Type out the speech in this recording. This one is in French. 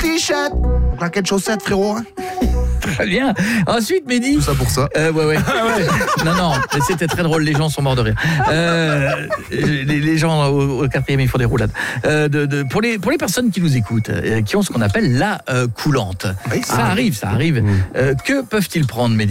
t-shirt. Claquettes, chaussettes, frérot. Hein. Très bien. Ensuite, Mehdi. Tout ça pour ça. Ouais. Non, mais c'était très drôle. Les gens sont morts de rire. Les gens au 4e, ils font des roulades. Pour les personnes qui nous écoutent, qui ont ce qu'on appelle la coulante. Oui, ça arrive. Que peuvent-ils prendre, Mehdi ?